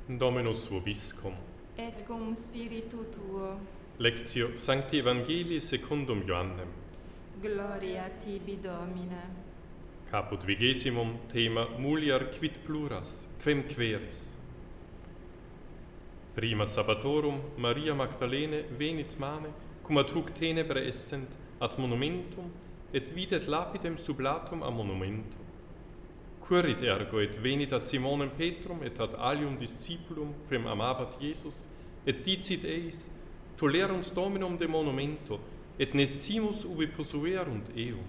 Dominus vobiscum. Et cum spiritu tuo. Lectio Sancti Evangelii secundum Ioannem. Gloria tibi, Domine. Caput vigesimum thema mulier quid pluras, quem queris. Prima sabbatorum Maria Magdalene venit mane, cum ad huc tenebrae essent, ad monumentum, et videt lapidem sublatum a monumentum. Currit ergo et venit ad Simonem Petrum et ad alium discipulum quem amabat Iesus, et dicit eis, tolerunt Dominum de monumento, et nescimus ubi posuerunt eum.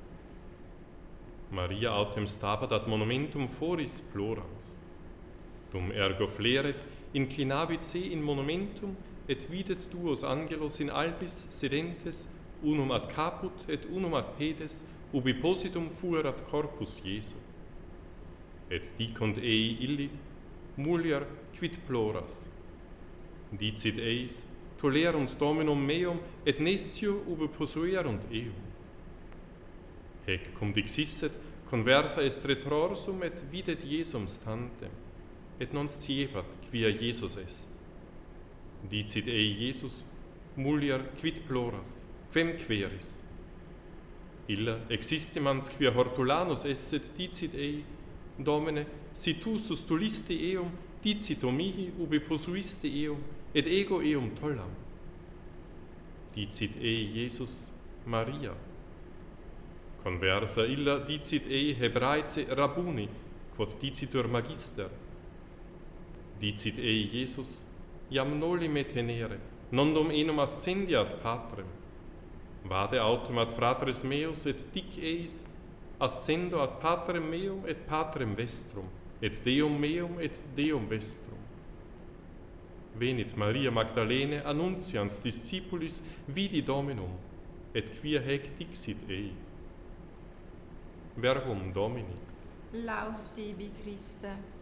Maria autem stabat ad monumentum foris plorans. Dum ergo fleret, inclinavit se in monumentum, et videt duos angelos in albis sedentes, unum ad caput et unum ad pedes, ubi positum fuerat corpus Jesu. Et dicunt ei illi, mulier quid ploras. Dicit eis, tolerunt Dominum meum, et nescio ubi posuerunt eum. Hec cum dixisset, conversa est retrorsum, et videt Jesum stantem, et non sciebat quia Iesus est. Dicit ei Iesus, mulier quid ploras, quem queris? Illa existimans quia hortulanus esset, dicit ei, Domine, si tu sustulisti eum, dicito mihi ubi posuisti eum, et ego eum tollam. Dicit ei Iesus, Maria. Conversa illa dicit ei Hebraice Rabbuni, quod dicitur Magister. Dicit ei Iesus, iam noli me tenere, nondum enum ascendi ad Patrem. Vade autem ad fratres meus, et dic eis, ascendo ad Patrem meum et Patrem vestrum, et Deum meum et Deum vestrum. Venit Maria Magdalene annuncians discipulis vidi Dominum, et quia hec dixit ei. Verbum Domini. Laus tibi, Christe.